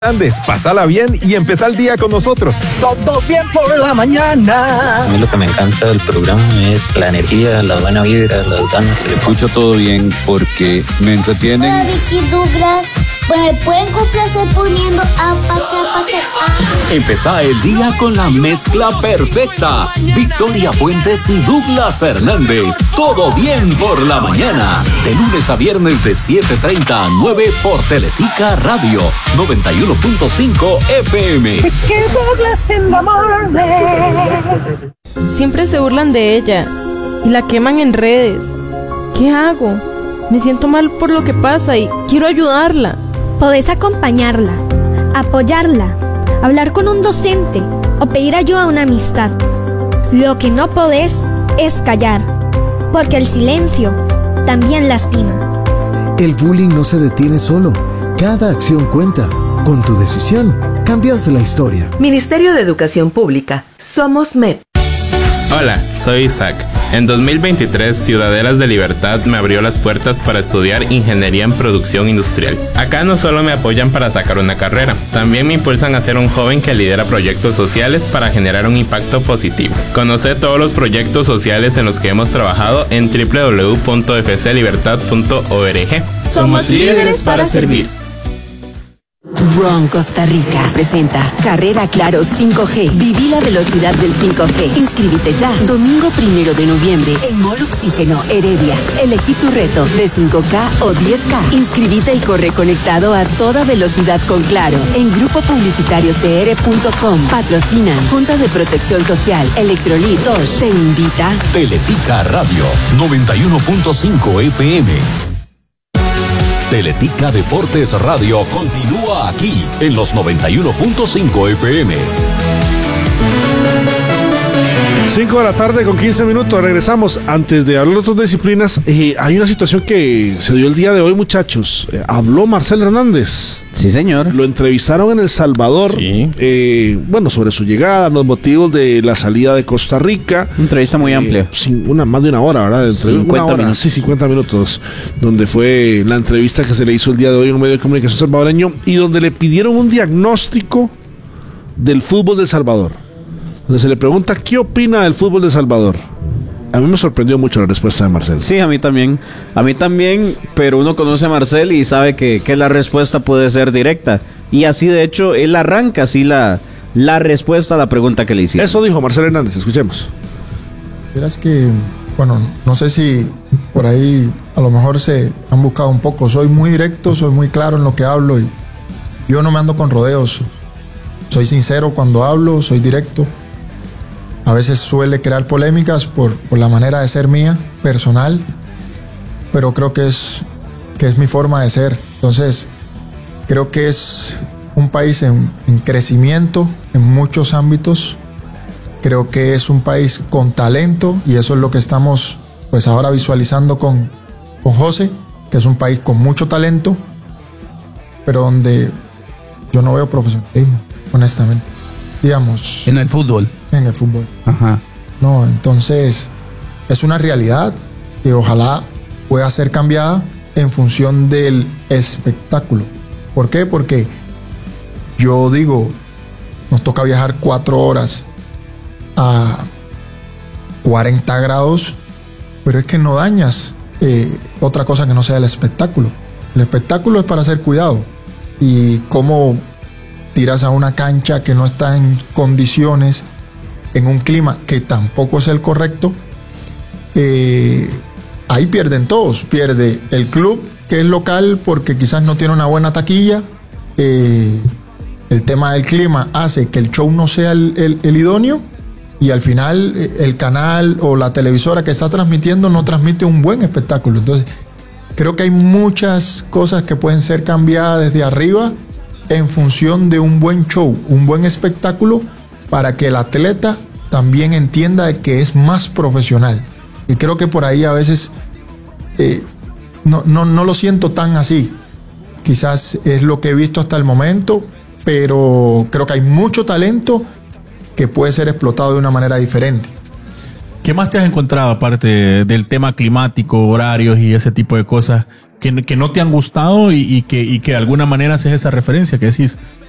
Andes, pásala bien y empezá el día con nosotros. Todo bien por la mañana. A mí lo que me encanta del programa es la energía, la buena vibra, las ganas. Escucho todo bien porque me entretienen. Hola, Vicky Douglas. Pues me pueden complacer poniendo apache. Empezá el día con la mezcla perfecta. Victoria Fuentes y Douglas Hernández. Todo bien por la mañana. De lunes a viernes de 7:30 a 9 por Teletica Radio 91.5 FM. Vicky Douglas in the morning. Siempre se burlan de ella y la queman en redes. ¿Qué hago? Me siento mal por lo que pasa y quiero ayudarla. Podés acompañarla, apoyarla, hablar con un docente o pedir ayuda a una amistad. Lo que no podés es callar, porque el silencio también lastima. El bullying no se detiene solo. Cada acción cuenta. Con tu decisión, cambias la historia. Ministerio de Educación Pública. Somos MEP. Hola, soy Isaac. En 2023, Ciudadelas de Libertad me abrió las puertas para estudiar Ingeniería en Producción Industrial. Acá no solo me apoyan para sacar una carrera, también me impulsan a ser un joven que lidera proyectos sociales para generar un impacto positivo. Conoce todos los proyectos sociales en los que hemos trabajado en www.fclibertad.org. Somos líderes para servir. RON Costa Rica presenta Carrera Claro 5G. Viví la velocidad del 5G. Inscríbete ya. Domingo 1 de noviembre en Mall Oxígeno, Heredia. Elegí tu reto de 5K o 10K. Inscríbete y corre conectado a toda velocidad con Claro. En Grupo Publicitario CR.com. Patrocinan Junta de Protección Social, Electrolit, Tosh. Te invita Teletica Radio 91.5 FM. Teletica Deportes Radio continúa aquí en los 91.5 FM. 5 de la tarde con 15 minutos. Regresamos. Antes de hablar de otras disciplinas, hay una situación que se dio el día de hoy, muchachos. Habló Marcel Hernández. Sí, señor. Lo entrevistaron en El Salvador. Sí. Sobre su llegada, los motivos de la salida de Costa Rica. Una entrevista muy amplia. Más de una hora, ¿verdad? 50 minutos. Sí, 50 minutos. Donde fue la entrevista que se le hizo el día de hoy en un medio de comunicación salvadoreño y donde le pidieron un diagnóstico del fútbol de El Salvador. Donde se le pregunta qué opina del fútbol de El Salvador. A mí me sorprendió mucho la respuesta de Marcel. Sí, a mí también, pero uno conoce a Marcel y sabe que la respuesta puede ser directa. Y así, de hecho, él arranca así la respuesta a la pregunta que le hicieron. Eso dijo Marcel Hernández, escuchemos. Verás que, no sé si por ahí a lo mejor se han buscado un poco. Soy muy directo, soy muy claro en lo que hablo y yo no me ando con rodeos. Soy sincero cuando hablo, soy directo. A veces suele crear polémicas por la manera de ser mía, personal, pero creo que es mi forma de ser. Entonces, creo que es un país en crecimiento en muchos ámbitos. Creo que es un país con talento y eso es lo que estamos pues ahora visualizando con José, que es un país con mucho talento, pero donde yo no veo profesionalismo, honestamente. Digamos. En el fútbol. En el fútbol. Ajá. No, entonces es una realidad que ojalá pueda ser cambiada en función del espectáculo. ¿Por qué? Porque yo digo, nos toca viajar 4 horas a 40 grados, pero es que no dañas otra cosa que no sea el espectáculo. El espectáculo es para ser cuidado. Y cómo tiras a una cancha que no está en condiciones, en un clima que tampoco es el correcto, ahí pierden todos. Pierde el club, que es local, porque quizás no tiene una buena taquilla. El tema del clima hace que el show no sea el idóneo y al final el canal o la televisora que está transmitiendo no transmite un buen espectáculo. Entonces, creo que hay muchas cosas que pueden ser cambiadas desde arriba en función de un buen show, un buen espectáculo, para que el atleta también entienda de que es más profesional. Y creo que por ahí a veces no lo siento tan así. Quizás es lo que he visto hasta el momento, pero creo que hay mucho talento que puede ser explotado de una manera diferente. ¿Qué más te has encontrado aparte del tema climático, horarios y ese tipo de cosas que no te han gustado y que de alguna manera haces esa referencia que decís,